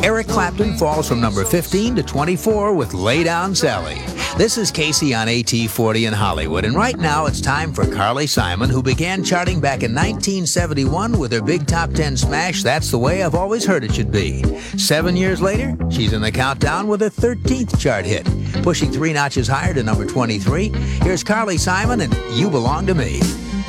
Eric Clapton falls from number 15 to 24 with Lay Down Sally. This is Casey on AT40 in Hollywood, and right now it's time for Carly Simon, who began charting back in 1971 with her big top 10 smash, That's the Way I've Always Heard It Should Be. 7 years later, she's in the countdown with her 13th chart hit, pushing 3 notches higher to number 23. Here's Carly Simon and You Belong to Me.